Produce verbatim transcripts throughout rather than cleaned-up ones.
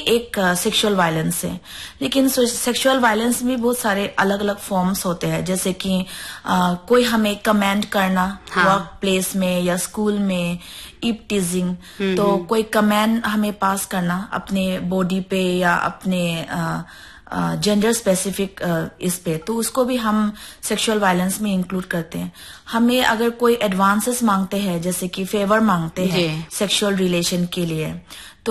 एक sexual violence है, लेकिन सेक्सुअल वायलेंस में बहुत सारे अलग अलग फॉर्म्स होते हैं, जैसे कि आ, कोई हमें कमेंट करना वर्क प्लेस में या स्कूल में, इप टीजिंग, तो कोई कमेंट हमें पास करना अपने बॉडी पे या अपने जेंडर स्पेसिफिक इस पे, तो उसको भी हम सेक्सुअल वायलेंस में इंक्लूड करते हैं। हमें अगर कोई एडवांसेस मांगते हैं, जैसे कि फेवर मांगते हैं सेक्सुअल रिलेशन के लिए, तो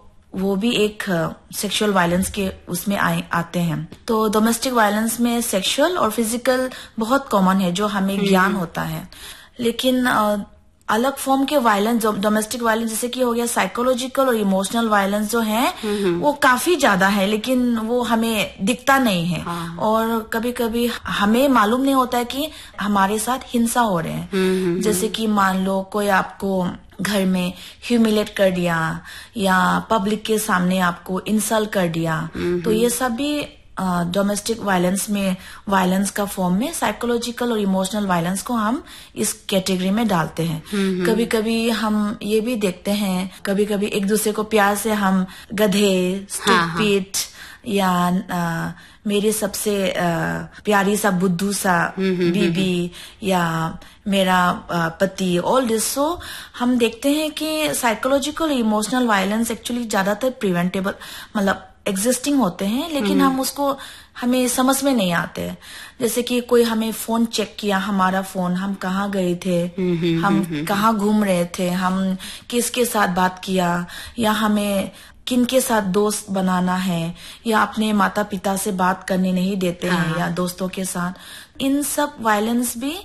वो भी एक सेक्सुअल uh, वायलेंस के उसमें आए आते हैं। तो डोमेस्टिक वायलेंस में सेक्सुअल और फिजिकल बहुत कॉमन है, जो हमें ज्ञान होता है, लेकिन uh, अलग फॉर्म के वायलेंस, डोमेस्टिक वायलेंस जैसे कि हो गया साइकोलॉजिकल और इमोशनल वायलेंस जो है वो काफी ज्यादा है, लेकिन वो हमें दिखता नहीं है। हाँ। और कभी कभी हमें मालूम नहीं होता है कि हमारे साथ हिंसा हो रहे हैं, जैसे कि मान लो कोई आपको घर में ह्यूमिलेट कर दिया या पब्लिक के सामने आपको इंसल्ट कर दिया, तो ये सब भी डोमेस्टिक uh, वायलेंस में वायलेंस का फॉर्म में साइकोलॉजिकल और इमोशनल वायलेंस को हम इस कैटेगरी में डालते हैं। कभी कभी हम ये भी देखते हैं, कभी कभी एक दूसरे को प्यार से हम गधे, स्टूपिड या आ, मेरी सबसे आ, प्यारी सा बुद्धू सा बीबी या मेरा आ, पति, ऑल दिस। सो हम देखते हैं कि साइकोलॉजिकल और इमोशनल वायलेंस एक्चुअली ज्यादातर प्रिवेंटेबल मतलब एग्जिस्टिंग होते हैं, लेकिन हम उसको हमें समझ में नहीं आते। जैसे कि कोई हमें फोन चेक किया, हमारा फोन, हम कहाँ गए थे, हम कहाँ घूम रहे थे, हम किसके साथ बात किया, या हमें किन के साथ दोस्त बनाना है, या अपने माता पिता से बात करने नहीं देते हैं, या दोस्तों के साथ। इन सब वायलेंस भी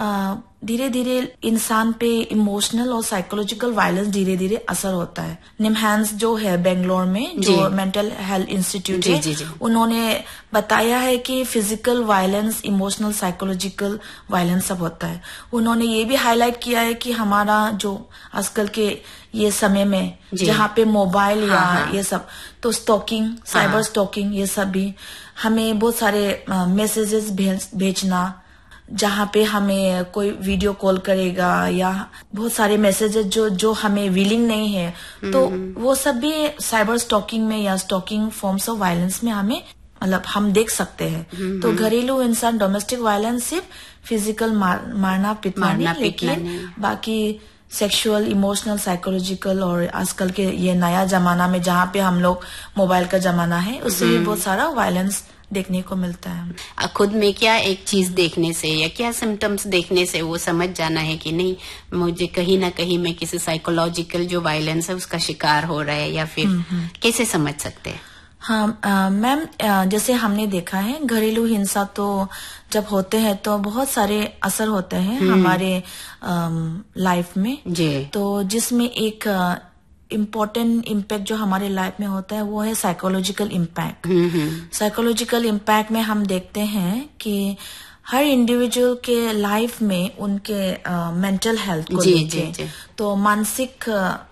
धीरे धीरे इंसान पे इमोशनल और साइकोलॉजिकल वायलेंस धीरे धीरे असर होता है। निमहांस जो है बेंगलोर में, जो मेंटल हेल्थ इंस्टीट्यूट है, जी, जी. उन्होंने बताया है कि physical violence, emotional, psychological violence सब होता है। उन्होंने ये भी हाईलाइट किया है कि हमारा जो आजकल के ये समय में जहाँ पे मोबाइल या हाँ, ये सब, तो स्टॉकिंग, साइबर स्टॉकिंग, ये सब भी हमें बहुत सारे मैसेजेस भेज, भेजना जहाँ पे हमें कोई वीडियो कॉल करेगा, या बहुत सारे मैसेजेस जो जो हमें विलिंग नहीं है, तो वो सब भी साइबर स्टॉकिंग में या स्टॉकिंग फॉर्म्स ऑफ वायलेंस में हमें मतलब हम देख सकते हैं। तो घरेलू इंसान डोमेस्टिक वायलेंस सिर्फ फिजिकल मार, मारना पिटना नहीं, लेकिन बाकी सेक्सुअल, इमोशनल, साइकोलॉजिकल और आजकल के ये नया जमाना में जहाँ पे हम लोग मोबाइल का जमाना है, उससे भी बहुत सारा वायलेंस देखने को मिलता है। खुद में क्या एक चीज देखने से या क्या सिम्टम्स देखने से वो समझ जाना है कि नहीं, मुझे कहीं ना कहीं में किसी साइकोलॉजिकल जो वायलेंस है उसका शिकार हो रहा है, या फिर कैसे समझ सकते हैं? हाँ मैम, जैसे हमने देखा है घरेलू हिंसा तो जब होते हैं तो बहुत सारे असर होते हैं हमारे लाइफ में जी। तो जिसमें एक इम्पोर्टेंट इम्पैक्ट जो हमारे लाइफ में होता है वो है साइकोलॉजिकल इम्पैक्ट। साइकोलॉजिकल इम्पैक्ट में हम देखते हैं कि हर इंडिविजुअल के लाइफ में उनके मेंटल हेल्थ को लेके तो मानसिक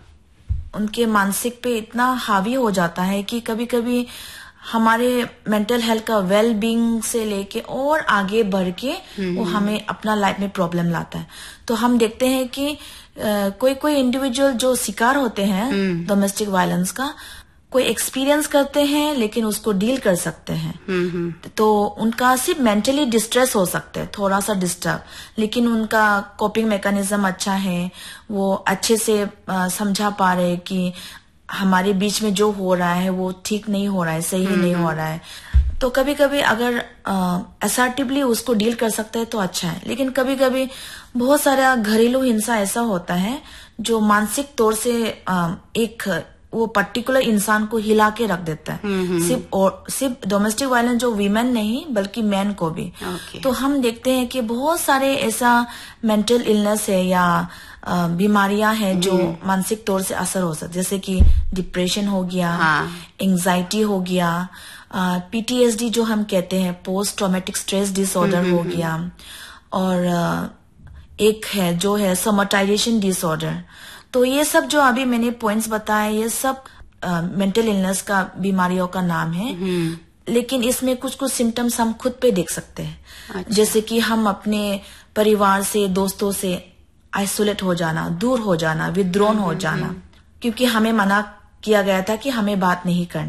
उनके मानसिक पे इतना हावी हो जाता है कि कभी कभी हमारे मेंटल हेल्थ का वेल बीइंग से लेके और आगे बढ़ के वो हमें अपना लाइफ में प्रॉब्लम लाता है। तो हम देखते हैं कि Uh, कोई कोई इंडिविजुअल जो शिकार होते हैं डोमेस्टिक वायलेंस का, कोई एक्सपीरियंस करते हैं लेकिन उसको डील कर सकते हैं, तो उनका सिर्फ मेंटली डिस्ट्रेस हो सकता है, थोड़ा सा डिस्टर्ब, लेकिन उनका कोपिंग मैकेनिज्म अच्छा है, वो अच्छे से uh, समझा पा रहे कि हमारे बीच में जो हो रहा है वो ठीक नहीं हो रहा है, सही नहीं हो रहा है। तो कभी कभी अगर असर्टिवली उसको डील कर सकते हैं तो अच्छा है, लेकिन कभी कभी बहुत सारा घरेलू हिंसा ऐसा होता है जो मानसिक तौर से आ, एक वो पर्टिकुलर इंसान को हिला के रख देता है। सिर्फ और सिर्फ डोमेस्टिक वायलेंस जो वीमेन नहीं बल्कि मैन को भी। okay. तो हम देखते हैं कि बहुत सारे ऐसा मेंटल इलनेस है या बीमारियां हैं जो मानसिक तौर से असर हो सकते, जैसे कि डिप्रेशन हो गया, एंजाइटी हो गया, पीटीएसडी uh, जो हम कहते हैं पोस्ट ट्रॉमेटिक स्ट्रेस डिसऑर्डर हो गया, और uh, एक है जो है सोमेटाइजेशन डिसऑर्डर। तो ये सब जो अभी मैंने पॉइंट्स बताए ये सब मेंटल uh, इलनेस का बीमारियों का नाम है, लेकिन इसमें कुछ कुछ सिम्टम्स हम खुद पे देख सकते हैं। अच्छा। जैसे कि हम अपने परिवार से, दोस्तों से आइसोलेट हो जाना, दूर हो जाना, विद्रोह हो जाना, क्योंकि हमें मना किया गया था कि हमें बात नहीं करनी।